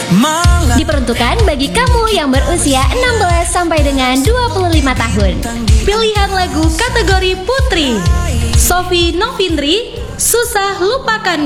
Diperuntukkan bagi kamu yang berusia 16 sampai dengan 25 tahun. Pilihan lagu kategori putri: Sofi Novindri, Susah Lupakan